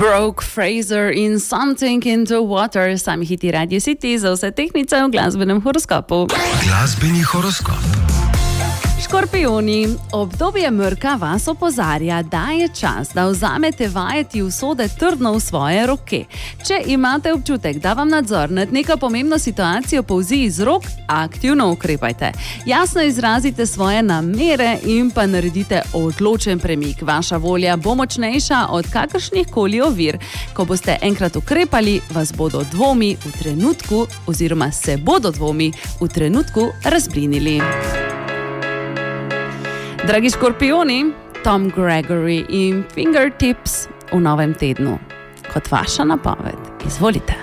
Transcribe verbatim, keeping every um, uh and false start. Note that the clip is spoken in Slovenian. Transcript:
Brooke Fraser in Something into Water, sami hiti Radio City za vse tehnice v glasbenem horoskopu. Glasbeni horoskop. Škorpijoni, obdobje mrka vas opozarja, da je čas, da vzamete vajeti usode trdno v svoje roke. Če imate občutek, da vam nadzor nad neko pomembno situacijo polzi iz rok, aktivno ukrepajte. Jasno izrazite svoje namere in pa naredite odločen premik. Vaša volja bo močnejša od kakršnih koli ovir. Ko boste enkrat ukrepali, vas bodo dvomi v trenutku oziroma se bodo dvomi v trenutku razblinili. Dragi škorpijoni, Tom Gregory in Fingertips v novem tednu. Kot vaša napoved, izvolite.